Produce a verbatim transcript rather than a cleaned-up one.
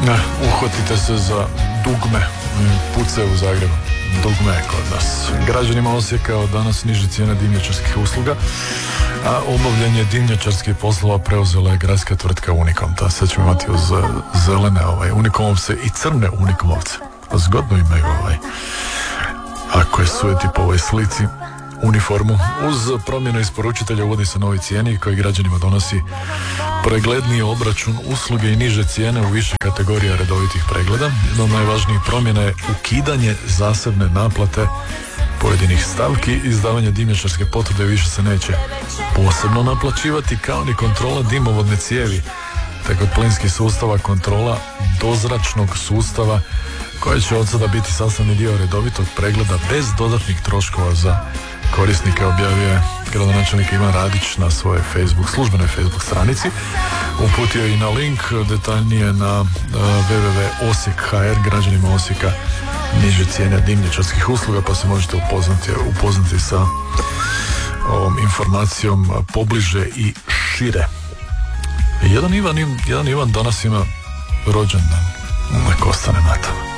Ne, uhvatite se za dugme, puce u Zagrebu. Dugme je kod nas. Građanima Osijeka od danas niže cijene dimnjačarskih usluga, a obavljanje dimnjačarskih poslova preuzela je gradska tvrtka Unikom. Sad ćemo imati uz zelene ovaj, Unikomovce i crne Unikomovce. Zgodno imaju ovaj, ako je sujeti po ovoj slici, uniformu. Uz promjenu isporučitelja uvodi se novi cijeni koji građanima donosi pregledniji obračun usluge i niže cijene u više kategorija redovitih pregleda. Jedna od najvažnijih promjena je ukidanje zasebne naplate pojedinih stavki. Izdavanje dimnjačarske potvrde više se neće posebno naplaćivati, kao ni kontrola dimovodne cijevi, te kod plinskih sustava kontrola dozračnog sustava koja će od sada biti sastavni dio redovitog pregleda bez dodatnih troškova za korisnike, objavio je gradonačelnik Ivan Radić na svojoj Facebook, službenoj Facebook stranici. Uputio i na link detaljnije na uh, w w w tačka osijek tačka h r. Građanima Osijeka niže cijene dimnjačarskih usluga, pa se možete upoznati, upoznati sa ovom informacijom pobliže i šire. Jedan Ivan, jedan Ivan danas ima rođendan, nek ostane na to.